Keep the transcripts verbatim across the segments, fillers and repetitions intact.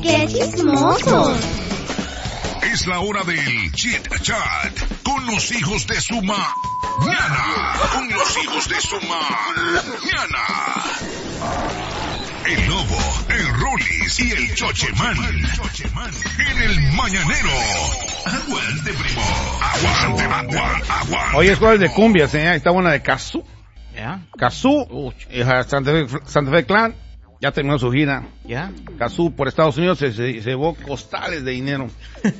¡Qué chismosos! Es la hora del Chit Chat con los hijos de su ma... ¡Ñana! Con los hijos de su ma... ¡Ñana! El Lobo, el Rolis y el Chochemán. En el Mañanero. Aguante, primo. Aguante, aguante, aguante. Hoy es jueves de cumbias, ¿eh? Está buena de Cazú. ¿Ya? Cazú, hija Santa Fe, Santa Fe Clan, ya terminó su gira. ¿Ya? Cazú por Estados Unidos se, se, se llevó costales de dinero.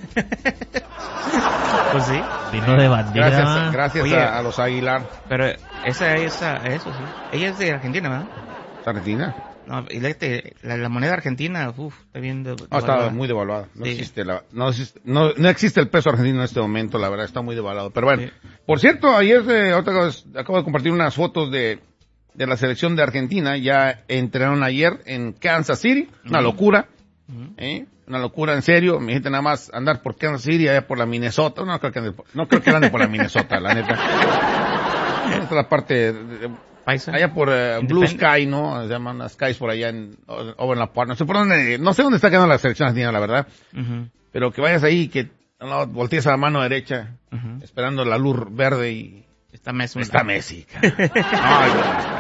Pues sí. Vino de bandera. Gracias, gracias Oye, a, a los Aguilar. Pero esa, esa, eso sí. Ella es de Argentina, ¿verdad? ¿Argentina? No, y la, la, la moneda argentina, uff, está bien de, No, está muy devaluada. No, sí. existe la, no, existe, no, no existe el peso argentino en este momento, la verdad, está muy devaluado. Pero bueno, Sí. por cierto, ayer eh, otra vez, acabo de compartir unas fotos de, de la selección de Argentina. Ya entrenaron ayer en Kansas City, una Ujú. locura. Ujú. ¿eh? Una locura, en serio. Mi gente nada más andar por Kansas City, allá por la Minnesota. No creo que ande por, no creo que ande por la Minnesota, la neta. Esta es la parte... De, de, Paisa. allá por uh, Blue Sky, ¿no? Se llaman las skies por allá en over la Park. No sé por dónde, no sé dónde está quedando la selección argentina, la verdad. Uh-huh. Pero que vayas ahí y que no, voltees a la mano derecha, Uh-huh. esperando la luz verde y Está Messi. está Messi. Ay,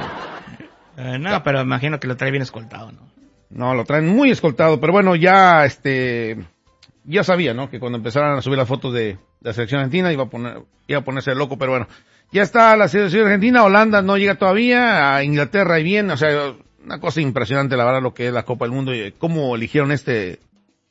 no, Uh, no, pero imagino que lo trae bien escoltado, ¿no? no, lo traen muy escoltado, pero bueno, ya este, ya sabía, ¿no? Que cuando empezaran a subir las fotos de, de la selección argentina iba a poner, iba a ponerse loco, pero bueno. Ya está la selección argentina, Holanda no llega todavía, a Inglaterra y bien, o sea, una cosa impresionante la verdad lo que es la Copa del Mundo y cómo eligieron este,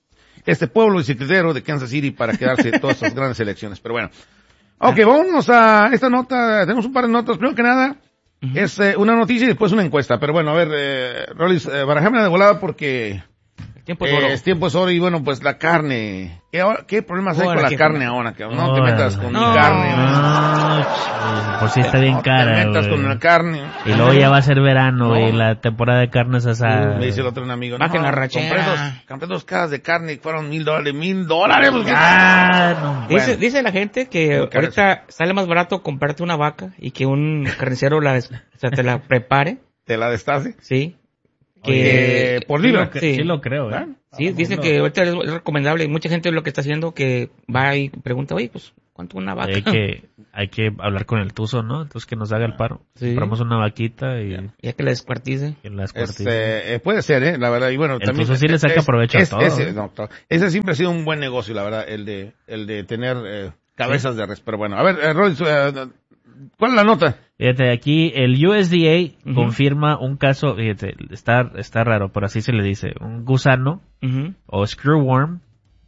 este pueblo bicicletero de Kansas City para quedarse todas esas grandes selecciones, pero bueno. Ok, vámonos a esta nota, tenemos un par de notas, primero que nada, uh-huh. es eh, una noticia y después una encuesta, pero bueno, a ver, eh, Rolis, eh, barajame de volada porque... Tiempo es oro. Eh, es tiempo es oro y bueno, pues la carne. ¿Qué, qué problemas hay Ahora, con la ¿qué carne fue? ahora? Que no Oh, te metas con no. mi carne. No, ch- por si está bien No cara, te metas güey. con la carne. Y luego ya va a ser verano, No. y la temporada de carnes asadas. Me dice el otro un amigo. Bajen la compré rachera. dos, compré dos cajas de carne y fueron mil dólares. Mil dólares. Pues, Ah, no. Dice, Bueno. dice la gente que Muy caro ahorita sale más barato comprarte una vaca y que un carnicero la, o sea, te la prepare, ¿Te la destace? ¿sí? Que, Oye, por Sí libra. lo, cre- Sí. sí lo creo, ¿eh? sí, dicen que ahorita es es recomendable y mucha gente lo que está haciendo que va y pregunta, oye, pues, ¿cuánto una vaca? Hay que, hay que hablar con el Tuzo, ¿no? Entonces que nos haga el paro. Sí. Compramos una vaquita y Ya que la descuartice. que las Este, cuartice. eh, puede ser, eh, la verdad. Y bueno, El también. Tuzo sí le saca es- provecho a es- todo, Ese, ¿eh? no, to- ese siempre ha sido un buen negocio, la verdad, el de, el de tener eh, cabezas de res. Pero bueno, a ver, eh, Rolis, eh, ¿cuál es la nota? Fíjate, aquí el U S D A Ujú. confirma un caso, fíjate, está, está raro, pero así se le dice, un gusano Ujú. o screwworm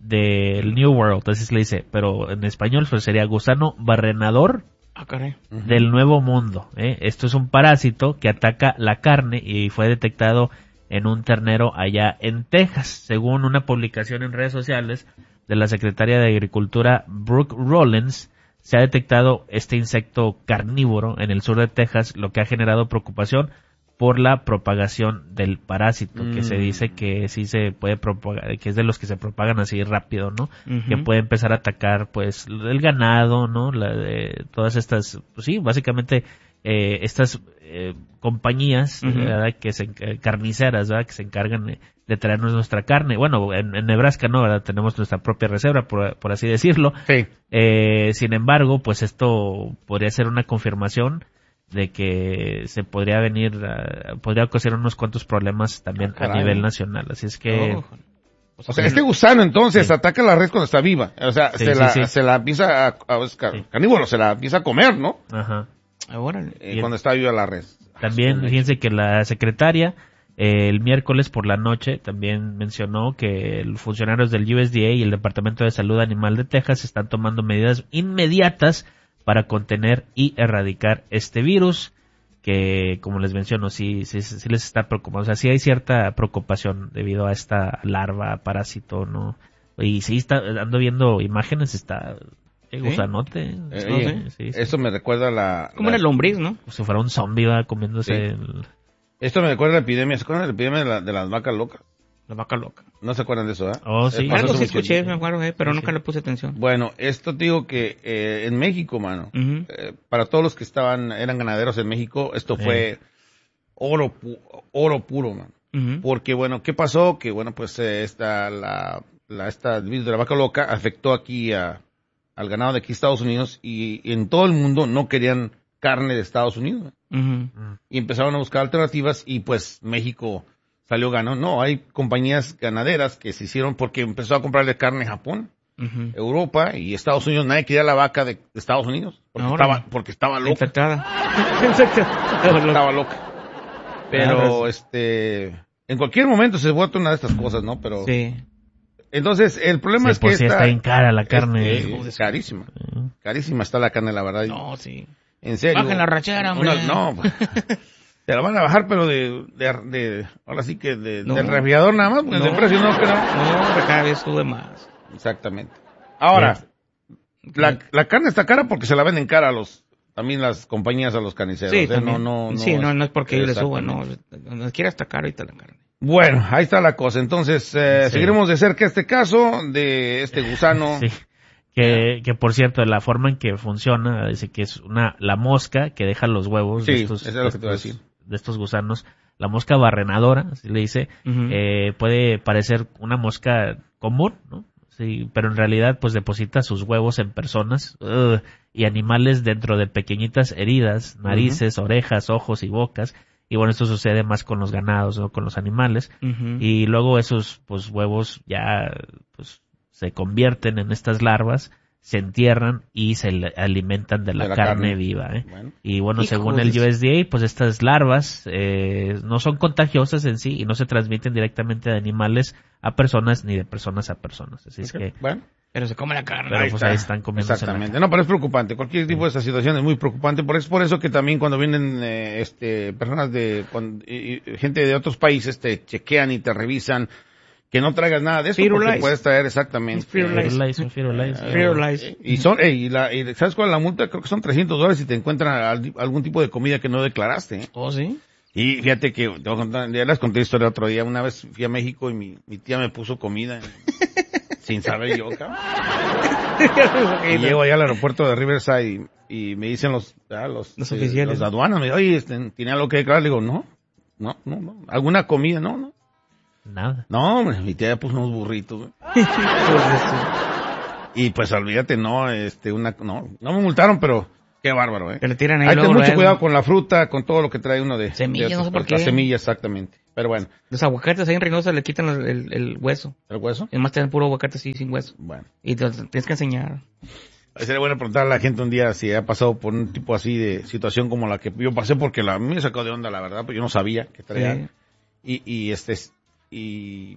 del New World, así se le dice, pero en español pues sería gusano barrenador Ah, caray. del Nuevo Mundo. ¿eh? Esto es un parásito que ataca la carne y fue detectado en un ternero allá en Texas, según una publicación en redes sociales de la secretaria de Agricultura Brooke Rollins. Se ha detectado este insecto carnívoro en el sur de Texas, lo que ha generado preocupación por la propagación del parásito, Mm. que se dice que sí se puede propagar, que es de los que se propagan así rápido, ¿no? Ujú. Que puede empezar a atacar, pues, el ganado, ¿no? La de todas estas, pues sí, básicamente eh, estas eh, compañías, Ujú. ¿verdad? Que se enc- carniceras, ¿verdad? Que se encargan de, de traernos nuestra carne. Bueno, en, en Nebraska no, ¿verdad? Tenemos nuestra propia reserva, por, por así decirlo. Sí. Eh, sin embargo, pues esto podría ser una confirmación de que se podría venir, a- podría ocasionar unos cuantos problemas también Ah, a caray. nivel nacional. Así es que, Oh, O sea, este gusano entonces Sí. ataca la res cuando está viva. O sea, Sí, se, sí, la, sí. se la empieza a, a es car- Sí. carnívoro, se la empieza a comer, ¿no? ajá. órale. Eh, Bien. cuando está viva la res. También, fíjense que la secretaria, eh, el miércoles por la noche, también mencionó que los funcionarios del U S D A y el Departamento de Salud Animal de Texas están tomando medidas inmediatas para contener y erradicar este virus, que, como les menciono, sí, sí, sí les está preocupando. O sea, sí hay cierta preocupación debido a esta larva, parásito, ¿no? Y sí, está, ando viendo imágenes, está... Qué ¿Sí? gusanote. Eh, Sí, oye, sí, sí. Eso me recuerda a la... Como la- una lombriz, ¿no? Como si fuera un zombie, va comiéndose Sí. el... Esto me recuerda a la epidemia. ¿Se acuerdan de la epidemia de, la- de las vacas locas? La vaca loca. No se acuerdan de eso, ¿eh? Oh, sí. Eh, pasó Algo hace sí mucho escuché, tiempo. me acuerdo, eh, pero Sí, nunca sí. le puse atención. Bueno, esto te digo que eh, en México, mano, Ujú. eh, para todos los que estaban, eran ganaderos en México, esto Sí. fue oro, pu- oro puro, mano. Ujú. porque bueno, ¿qué pasó? Que bueno, pues eh, esta, la, la, esta virus de la vaca loca afectó aquí a, al ganado de aquí Estados Unidos y, y en todo el mundo no querían carne de Estados Unidos. Ujú. Y empezaron a buscar alternativas y pues México salió ganó. No, hay compañías ganaderas que se hicieron porque empezó a comprarle carne a Japón, Ujú. Europa y Estados Unidos. Nadie quería la vaca de, de Estados Unidos porque Ahora. estaba, porque estaba loca. Infectada. Estaba loca. Pero, Ah, este, en cualquier momento se vuelve una de estas cosas, ¿no? Pero, Sí. entonces, el problema Sí, es por que si esta- está en cara la carne. es, es carísima. Eh, Carísima está la carne, la verdad. No, sí. En serio. Bajen la rachera, hombre. Una- no, pues, te la van a bajar, pero de, de, de ahora sí que de, No. del refrigerador nada más, porque No. de precio no, creo. No, que cada vez sube más. Exactamente. Ahora, la, la carne está cara porque se la venden cara a los, también las compañías a los carniceros. Sí, ¿eh? también. No, no, no. sí, no, no es porque ellos le suban, no. Exactamente. No quiere hasta caro ahorita la carne. Bueno, ahí está la cosa. Entonces, eh, Sí. seguiremos de cerca este caso de este gusano. Sí. Que, que por cierto, la forma en que funciona, dice que es una, la mosca que deja los huevos de Sí, estos, eso es lo que te iba a estos- decir. de estos gusanos. La mosca barrenadora, así le dice, Ujú. eh, puede parecer una mosca común, ¿no? Sí, pero en realidad pues deposita sus huevos en personas ugh, y animales dentro de pequeñitas heridas, narices, orejas, ojos y bocas. Y bueno, esto sucede más con los ganados, ¿no? Con los animales. Ujú. Y luego esos pues huevos ya pues se convierten en estas larvas, se entierran y se le- alimentan de la, De la carne, carne. viva, ¿eh? Bueno. Y bueno, Hijos según de el su- U S D A, pues estas larvas eh, no son contagiosas en sí y no se transmiten directamente de animales a personas ni de personas a personas. Así es que, Bueno. Pero se come la carne. pero Ahí pues está. ahí están comiendo. Exactamente. No, pero es preocupante. Cualquier tipo de esta situación es muy preocupante. Por eso, por eso que también cuando vienen eh, este personas de cuando- y- y gente de otros países te chequean y te revisan que no traigas nada de eso porque Firulais. puedes traer exactamente. Firulais. Un firulais. Eh, Firulais. Y son, eh, y la, y ¿sabes cuál es la multa? Creo que son trescientos dólares si te encuentran al- algún tipo de comida que no declaraste. ¿eh? Oh, sí. Y fíjate que, te voy a contar, ya les conté la historia otro día. Una vez fui a México y mi, mi tía me puso comida sin saber yo, cabrón. Y llego allá al aeropuerto de Riverside y, y me dicen los, ah, los, Los eh, oficiales. los de aduanas, me dicen, oye, este, ¿tiene algo que declarar? Le digo, no, no, no, no. ¿Alguna comida? No, no. Nada. No, hombre, mi tía puso unos burritos, güey. Y pues olvídate, no, este, una, no, no me multaron, pero qué bárbaro, eh. Que le tiran ahí Hay que tener luego, mucho luego. cuidado con la fruta, con todo lo que trae uno de... Semillas, de no sé por las qué. semillas, exactamente. Pero bueno, Los aguacates ahí en Reynosa le quitan el, el, el hueso. ¿el hueso? Es más, te dan puro aguacate así, sin hueso. Bueno. Y te, te tienes que enseñar. Sería bueno preguntar a la gente un día si ha pasado por un tipo así de situación como la que yo pasé, porque la, a mí me sacó de onda, la verdad, porque yo no sabía que traía. Sí. Y, y este, y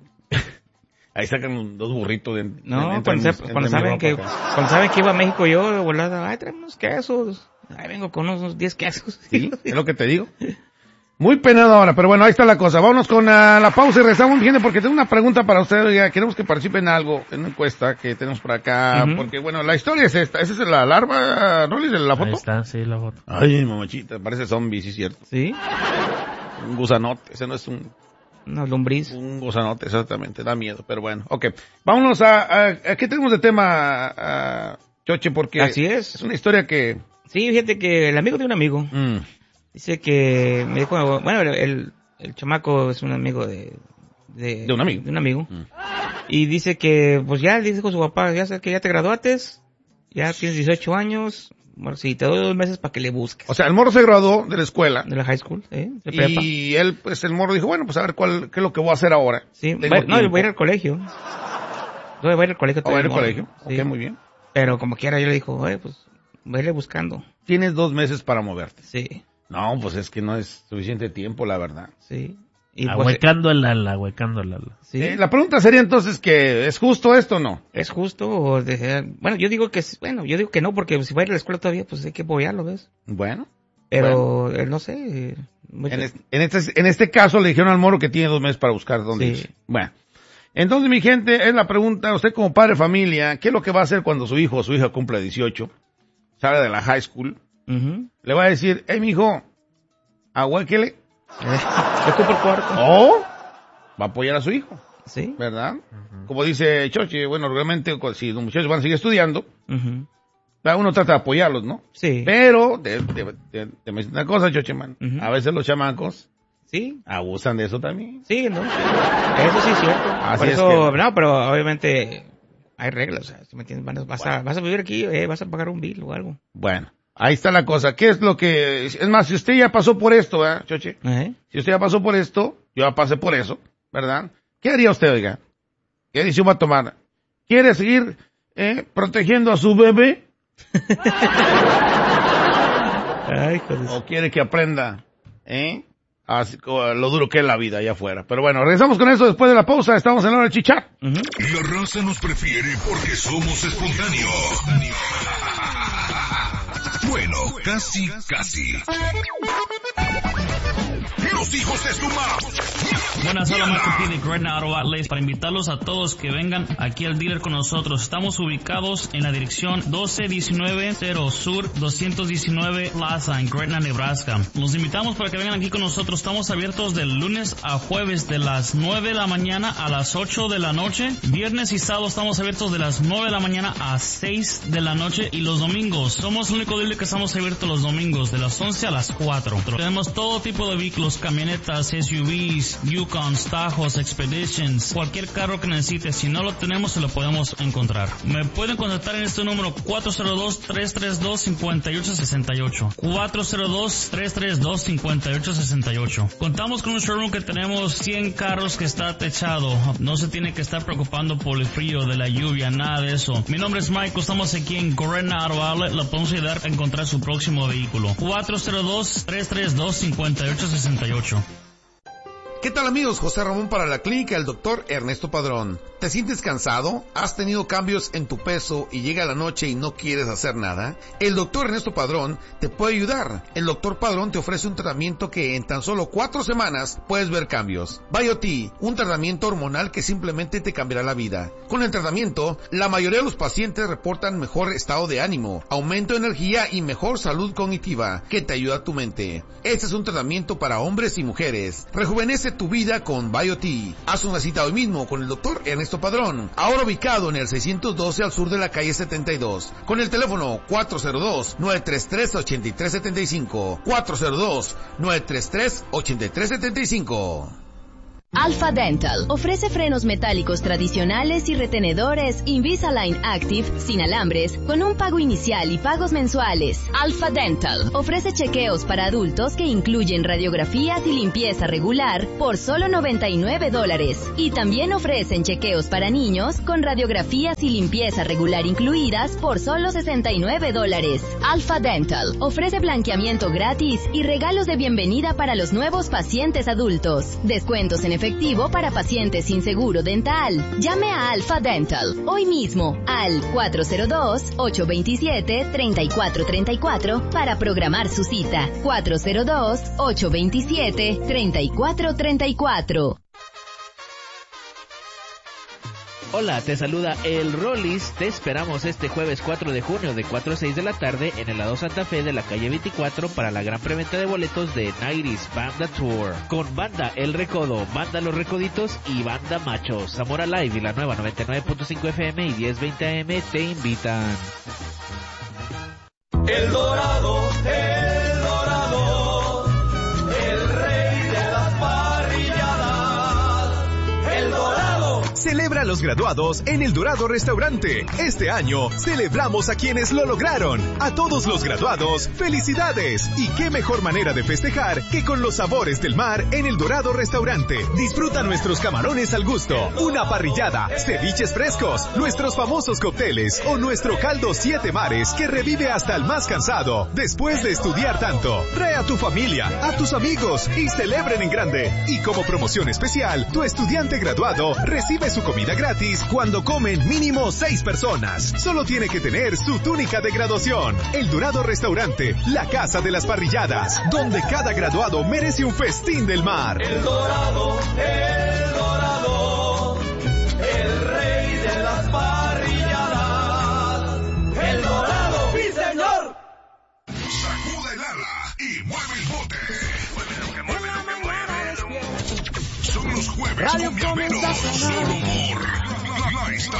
ahí sacan dos burritos de, No, de- entre cuando, mis- se- entre cuando mi saben ropa que, acá. cuando saben que iba a México yo, de volada, ay, traemos unos quesos. Ay, vengo con unos, unos diez quesos. Sí, es lo que te digo. Muy penado ahora, pero bueno, ahí está la cosa. Vámonos con ah, la pausa y regresamos, gente, porque tengo una pregunta para ustedes. Oiga, queremos que participen en algo, en una encuesta que tenemos por acá, Ujú. porque bueno, la historia es esta. ¿Esa es la larva, Rolis, de la Ahí foto? está, sí, la foto. Ay, mamachita, parece zombie, sí es cierto. ¿Sí? Un gusanote, ese no es un, Una lombriz. un gusanote, exactamente, da miedo, pero bueno. Ok, vámonos a, a, a ¿qué tenemos de tema, a, Choche? Porque Así es. es una historia que... Sí, fíjate que el amigo de un amigo mm, dice que me dijo, bueno, el, el, el chamaco es un amigo de, de... De un amigo. De un amigo. Mm. Y dice que, pues ya le dijo su papá, ya sé que ya te graduates, ya tienes dieciocho años, bueno, sí, te doy dos meses para que le busques. O sea, el morro se graduó de la escuela. De la high school, ¿eh? De prepa. Y él, pues el morro dijo, bueno, pues a ver cuál, qué es lo que voy a hacer ahora. Sí, Tengo va- no, tiempo. voy a ir al colegio. Yo voy a ir al colegio. ¿O va a ir al todavía, colegio? sí. Ok, muy bien. Pero como quiera, yo le dijo, oye, pues, vele buscando. Tienes dos meses para moverte. Sí, No, pues es que no es suficiente tiempo, la verdad. sí. Y pues, Ahuecando el ala, ahuecando el ala. sí. Eh, la pregunta sería entonces que, ¿es justo esto o no? ¿Es justo o de- bueno, yo digo que es- bueno, yo digo que no porque si va a ir a la escuela todavía pues hay que apoyarlo, ¿ves? Bueno. Pero él no sé, eh, mucho- En este, en, este, en este caso le dijeron al morro que tiene dos meses para buscar dónde Sí. irse. Bueno. Entonces, mi gente, es la pregunta, usted como padre de familia, ¿qué es lo que va a hacer cuando su hijo o su hija cumple dieciocho? Sale de la high school. Ujú. Le va a decir, hey, mijo, ahuéquele. Yo ocupo el cuarto. O va a apoyar a su hijo, Sí. ¿verdad? Como dice Choche, bueno, realmente cu- si los muchachos van a seguir estudiando, Ujú. va, uno trata de apoyarlos, ¿no? Sí. Pero, te, te, te- te menciono una cosa, Choche, man. Ujú. A veces los chamacos Sí. Abusan de eso también. Sí, ¿no? Eso sí es cierto. Así Por es eso, que- no, pero obviamente hay reglas, o sea, ¿sí me entiendes? Van a- Vas, a, vas a vivir aquí, eh, vas a pagar un bill o algo. Bueno, ahí está la cosa. ¿Qué es lo que... Es más, si usted ya pasó por esto, ¿eh, Choche? Ajá. Si usted ya pasó por esto, yo ya pasé por eso, ¿verdad? ¿Qué haría usted, oiga? ¿Qué decisión va a tomar? ¿Quiere seguir eh, protegiendo a su bebé? Ay, hijo de su- ¿O quiere que aprenda eh, así, co- lo duro que es la vida allá afuera? Pero bueno, regresamos con eso después de la pausa. Estamos en la hora del chichat. Ujú. La raza nos prefiere porque somos espontáneos. Bueno, casi, casi. Los hijos de su ma. Buenas, hola Marco P de Great Auto Outlets para invitarlos a todos que vengan aquí al dealer con nosotros. Estamos ubicados en la dirección doce diecinueve cero Sur doscientos diecinueve Plaza en Gretna, Nebraska. Los invitamos para que vengan aquí con nosotros. Estamos abiertos del lunes a jueves de las nueve de la mañana a las ocho de la noche. Viernes y sábado estamos abiertos de las nueve de la mañana a seis de la noche. Y los domingos, somos el único dealer que estamos abiertos los domingos de las once a las cuatro. Tenemos todo tipo de vehículos, camionetas, S U Vs, Yukons, Tajos, Expeditions, cualquier carro que necesites. Si no lo tenemos, se lo podemos encontrar. Me pueden contactar en este número cuatro cero dos, tres tres dos, cinco ocho seis ocho. cuatro cero dos, tres tres dos, cinco ocho seis ocho. Contamos con un showroom que tenemos cien carros que está techado. No se tiene que estar preocupando por el frío, de la lluvia, nada de eso. Mi nombre es Michael, estamos aquí en Great Auto Outlet. Lo podemos ayudar a encontrar su próximo vehículo. cuatro cero dos, tres tres dos, cinco ocho seis ocho. ¿Qué tal amigos? José Ramón para la clínica del doctor Ernesto Padrón. ¿Te sientes cansado? ¿Has tenido cambios en tu peso y llega la noche y no quieres hacer nada? El doctor Ernesto Padrón te puede ayudar. El doctor Padrón te ofrece un tratamiento que en tan solo cuatro semanas puedes ver cambios. Bioti, un tratamiento hormonal que simplemente te cambiará la vida. Con el tratamiento, la mayoría de los pacientes reportan mejor estado de ánimo, aumento de energía y mejor salud cognitiva que te ayuda a tu mente. Este es un tratamiento para hombres y mujeres. Rejuvenece tu vida con Bioti. Haz una cita hoy mismo con el doctor Ernesto Padrón, ahora ubicado en el seiscientos doce al sur de la calle setenta y dos, con el teléfono cuatro cero dos, nueve tres tres, ocho tres siete cinco, cuatro cero dos, nueve tres tres, ocho tres siete cinco. Alpha Dental ofrece frenos metálicos tradicionales y retenedores Invisalign Active sin alambres con un pago inicial y pagos mensuales. Alpha Dental ofrece chequeos para adultos que incluyen radiografías y limpieza regular por solo noventa y nueve dólares. Y también ofrecen chequeos para niños con radiografías y limpieza regular incluidas por solo sesenta y nueve dólares. Alpha Dental ofrece blanqueamiento gratis y regalos de bienvenida para los nuevos pacientes adultos. Descuentos en efectivo para pacientes sin seguro dental. Llame a Alpha Dental hoy mismo al cuatro cero dos, ocho dos siete, tres cuatro tres cuatro para programar su cita. cuatro cero dos, ocho dos siete, tres cuatro tres cuatro. Hola, te saluda el Rollis. Te esperamos este jueves cuatro de junio de cuatro a seis de la tarde en el Lado Santa Fe de la calle veinticuatro para la gran preventa de boletos de noventa Banda Tour. Con Banda El Recodo, Banda Los Recoditos y Banda Machos. Zamora Live y la nueva noventa y nueve punto cinco F M y diez veinte A M te invitan. El Dorado, el Dorado, el rey de las parrilladas, el Dorado. Celebra a los graduados en El Dorado Restaurante. Este año celebramos a quienes lo lograron. A todos los graduados, ¡felicidades! Y qué mejor manera de festejar que con los sabores del mar en El Dorado Restaurante. Disfruta nuestros camarones al gusto, una parrillada, ceviches frescos, nuestros famosos cócteles o nuestro caldo siete mares que revive hasta el más cansado después de estudiar tanto. Trae a tu familia, a tus amigos y celebren en grande. Y como promoción especial, tu estudiante graduado recibe su comida gratis cuando comen mínimo seis personas. Solo tiene que tener su túnica de graduación. El Dorado Restaurante, la casa de las parrilladas, donde cada graduado merece un festín del mar. El Dorado, el Dorado, el rey de las parrilladas, el Dorado, ¡sí señor! Sacude el ala y mueve el bote. Mueve lo que mueve, lo que mueve. Son los jueves Radio cumbiamberos, comienza a sonar. solo por la, la estación